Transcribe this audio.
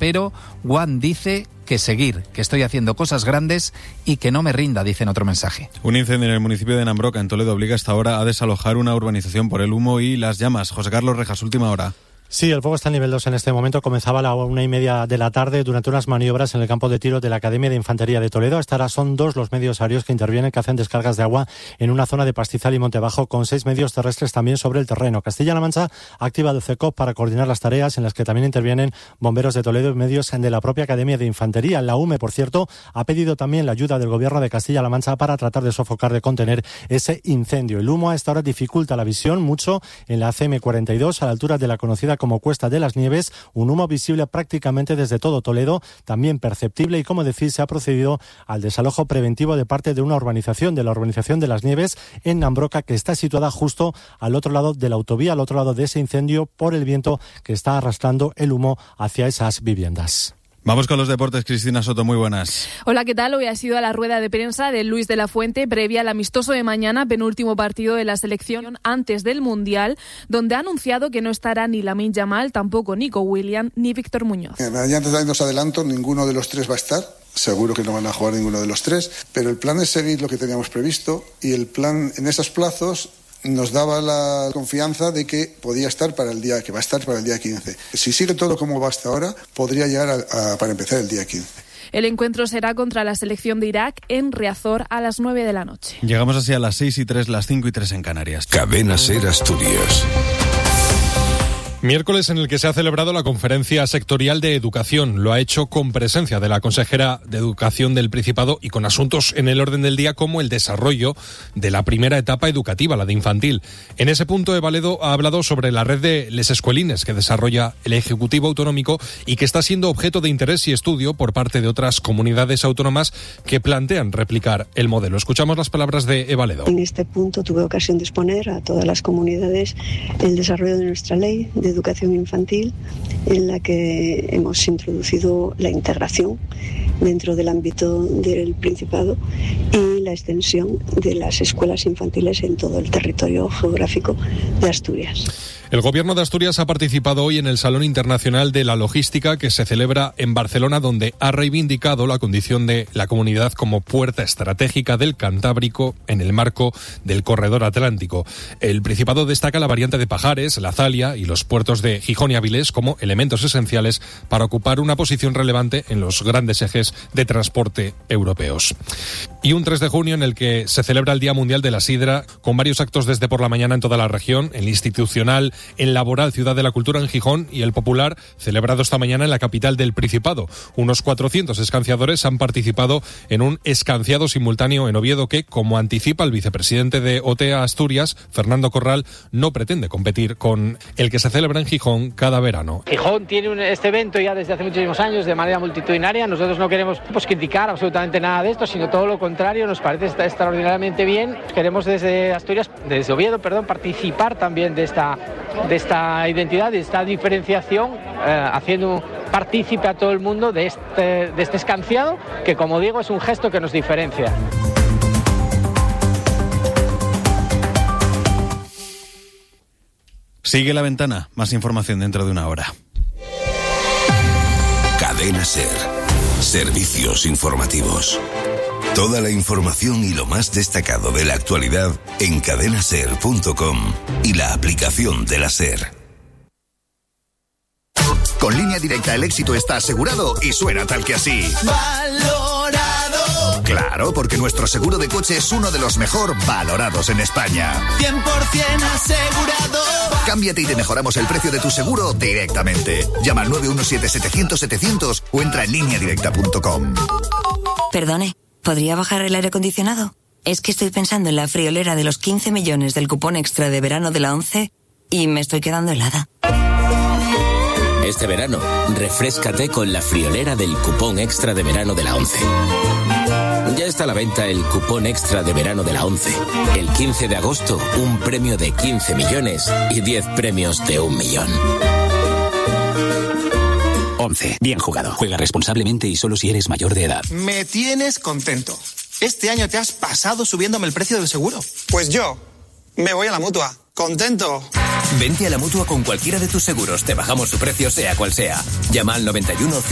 pero Juan dice que seguir, que estoy haciendo cosas grandes y que no me rinda, dice en otro mensaje. Un incendio en el municipio de Nambroca, en Toledo, obliga hasta ahora a desalojar una urbanización por el humo y las llamas. José Carlos Rejas, última hora. Sí, el fuego está en nivel 2 en este momento. Comenzaba a la 1:30 de la tarde durante unas maniobras en el campo de tiro de la Academia de Infantería de Toledo. Hasta ahora son 2 los medios aéreos que intervienen, que hacen descargas de agua en una zona de pastizal y monte bajo, con 6 medios terrestres también sobre el terreno. Castilla-La Mancha ha activado el CECOP para coordinar las tareas, en las que también intervienen bomberos de Toledo y medios de la propia Academia de Infantería. La UME, por cierto, ha pedido también la ayuda del Gobierno de Castilla-La Mancha para tratar de sofocar, de contener ese incendio. El humo a esta hora dificulta la visión mucho en la CM42, a la altura de la conocida como Cuesta de las Nieves, un humo visible prácticamente desde todo Toledo, también perceptible, y como decís, se ha procedido al desalojo preventivo de parte de una urbanización, de la urbanización de las Nieves en Nambroca, que está situada justo al otro lado de la autovía, al otro lado de ese incendio, por el viento que está arrastrando el humo hacia esas viviendas. Vamos con los deportes. Cristina Soto, muy buenas. Hola, ¿qué tal? Hoy ha sido la rueda de prensa de Luis de la Fuente previa al amistoso de mañana, penúltimo partido de la selección antes del Mundial, donde ha anunciado que no estará ni Lamine Yamal, tampoco Nico Williams ni Víctor Muñoz. Ya antes os adelanto, ninguno de los 3 va a estar. Seguro que no van a jugar ninguno de los 3, pero el plan es seguir lo que teníamos previsto, y el plan en esos plazos nos daba la confianza de que podía estar para el día, que va a estar para el día 15. Si sigue todo como va hasta ahora, podría llegar para empezar el día 15. El encuentro será contra la selección de Irak en Riazor a las 9 de la noche. Llegamos así a las 6:03, las 5:03 en Canarias. Cadena SER Asturias. Miércoles en el que se ha celebrado la conferencia sectorial de educación. Lo ha hecho con presencia de la consejera de Educación del Principado y con asuntos en el orden del día como el desarrollo de la primera etapa educativa, la de infantil. En ese punto, Eva Ledo ha hablado sobre la red de Les Escuelines que desarrolla el Ejecutivo Autonómico y que está siendo objeto de interés y estudio por parte de otras comunidades autónomas que plantean replicar el modelo. Escuchamos las palabras de Eva Ledo. En este punto tuve ocasión de exponer a todas las comunidades el desarrollo de nuestra ley de educación infantil, en la que hemos introducido la integración dentro del ámbito del Principado y la extensión de las escuelas infantiles en todo el territorio geográfico de Asturias. El Gobierno de Asturias ha participado hoy en el Salón Internacional de la Logística que se celebra en Barcelona, donde ha reivindicado la condición de la comunidad como puerta estratégica del Cantábrico en el marco del Corredor Atlántico. El Principado destaca la variante de Pajares, la Zalia y los puertos de Gijón y Avilés como elementos esenciales para ocupar una posición relevante en los grandes ejes de transporte europeos. Y un 3 de junio en el que se celebra el Día Mundial de la Sidra, con varios actos desde por la mañana en toda la región, el institucional en Laboral, Ciudad de la Cultura en Gijón, y el popular celebrado esta mañana en la capital del Principado. Unos 400 escanciadores han participado en un escanciado simultáneo en Oviedo que, como anticipa el vicepresidente de OTEA Asturias, Fernando Corral, no pretende competir con el que se celebra en Gijón cada verano. Gijón tiene este evento ya desde hace muchísimos años de manera multitudinaria. Nosotros no queremos criticar absolutamente nada de esto, sino todo lo contrario, nos parece extraordinariamente bien. Queremos desde Asturias, desde Oviedo, participar también de esta identidad, de esta diferenciación, haciendo partícipe a todo el mundo de este escanciado, que, como digo, es un gesto que nos diferencia. Sigue La Ventana, más información dentro de una hora. Cadena SER, servicios informativos. Toda la información y lo más destacado de la actualidad en cadenaser.com y la aplicación de la SER. Con Línea Directa el éxito está asegurado y suena tal que así. ¡Valorado! Claro, porque nuestro seguro de coche es uno de los mejor valorados en España. 100% asegurado. Cámbiate y te mejoramos el precio de tu seguro directamente. Llama al 917-700-700 o entra en lineadirecta.com. Perdone, ¿podría bajar el aire acondicionado? Es que estoy pensando en la friolera de los 15 millones del cupón extra de verano de la 11 y me estoy quedando helada. Este verano, refréscate con la friolera del cupón extra de verano de la 11. Ya está a la venta el cupón extra de verano de la 11. El 15 de agosto, un premio de 15 millones y 10 premios de 1 millón. 11. Bien jugado. Juega responsablemente y solo si eres mayor de edad. Me tienes contento. Este año te has pasado subiéndome el precio del seguro. Pues yo me voy a la Mutua. ¡Contento! Vente a la Mutua con cualquiera de tus seguros. Te bajamos su precio sea cual sea. Llama al 91